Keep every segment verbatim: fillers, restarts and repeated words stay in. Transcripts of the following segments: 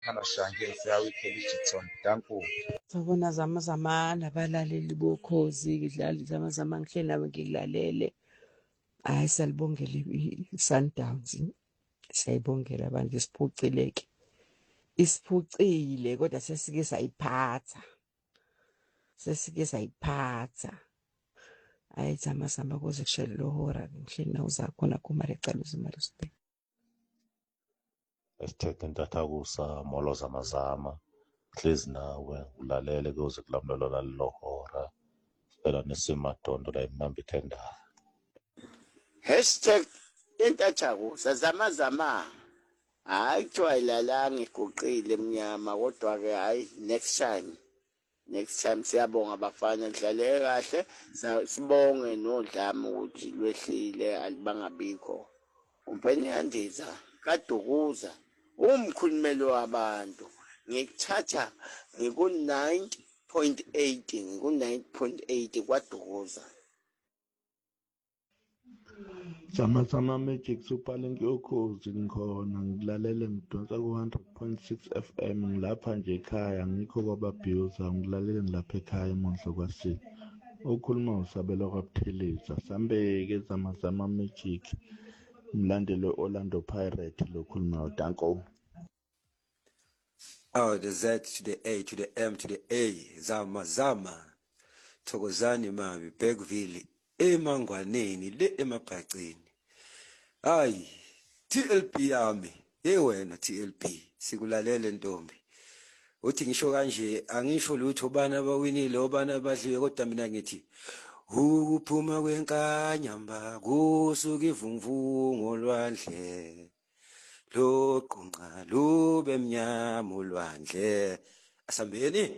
Amashange siyawikela iJackson Danko. Sabona zama zamana abalaleli bokhozi ngidlala zama zama ngihleli nawe ngikulalele. Hayi salibongela iSundowns. Siyayibongela abantu isiphucileke. Isiphucile kodwa sesike sayiphatha. Sesike sayiphatha. Hayi zama zama kuze kushele lohora ngihleli nawe uzakhona kumare ecala uzimali usibhe. Esithethe intathakusa molo zamazama hlezi nawe ulalele kuze kulamlelo lallohora sicela nesimadondo la imnambithendayo. Hashtag intathakusa zamazama. Hayi kuthiwa ilalanga iguqile emnyama kodwa ke hayi next time. Next time siyabonga abafana dlale kahle sibonge nodlama ukuthi lwehlile alibangabikho. Umpeni yandiza kaDukuza umkhulumeli wabantu ngikuthatha ngiku ninety point eight ngiku ninety point eight kwaDukuza. Zama zama Magic Super Link yokhozi ngikhona ngilalele ngidonsa ku one hundred point six F M ngilapha nje ekhaya ngikho kwababhiyoza ngilalele ngilapha ekhaya emondlo kwasini. Okhuluma usabela kwaButheleza sambeke zama zama Magic mlandelo Orlando Pirates lokhuluma uDanko. Oh, the Z to the A to the M to the A zama zama Thokozani mami Bergville emangwaneni le emabhacini. Hayi T L P yami ye wena T L P sikulalele ntombi. Uthi ngisho kanje angisho lutho bana abawinile obana abadliwe kodwa mina ngithi ukuphuma kwenkanyamba kusuka ivunguvungu olwandle loqunqa lube mnyama olwandle asambeni.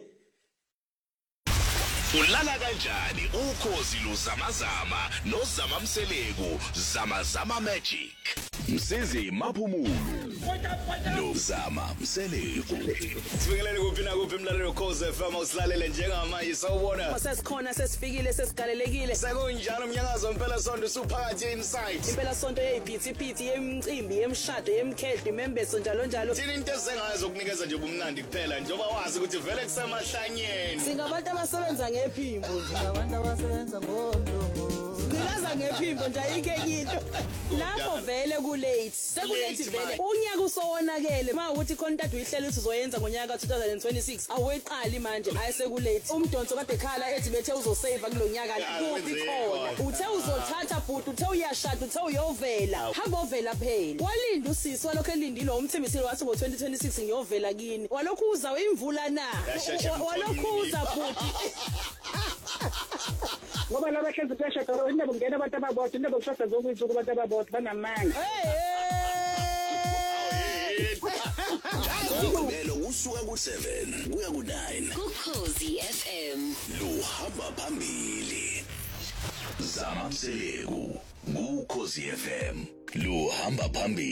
Ulala kanjani ukhozi luzamazama nozama Mseleku zamazama Magic Msizi Maphumulo nozama Mseleku. Sifikelele kuphi na kuphi imlalelo Khosi F M usilalele njengamanje sawubona. Sesikhona sesifikile sesigalelekile. Sekunjalo umnyakazo impela sonto suphakathi inside. Impela sonto yeyiphithiphithi yemicimbi yemshado yemkhehlo imembeso njalo njalo. Thina into esengazo ukunikeza nje ubumnandi kuphela njengoba wazi ukuthi vele kusemahlanyeni. Singabantu abasebenza ngephimbo nje abantu abasebenza ngomlomo. Silaza ngephimbo nje ayike into. Lapho vele ku late. Sekulate vele. Unyaka usowonakele mawukuthi content uyihlela ukuthi uzoyenza ngonyaka ka twenty twenty-six aweqali manje ayisekulate. Umdonso kade khala ethi bethe uzosave kulonyaka kuphi khona. Uthe uzothatha futhi uthe uyashada uthe uyovela. Hamba ovela phela. Walinda usisi walokho elindile umthembisile wathi ngo twenty twenty-six ngiyovela kini. Walokho uza imvula na. Walokho uza futhi. Ngoba laba hlenze pheshado indaba ngena abantu ababodwa indaba kushada zokuthi kubantu ababodwa banamanga. Ngomelo usuka ku seven kuya ku nine kuKhosi F M luhamba phambili. Zama Mseleku kuKhosi F M luhamba phambili.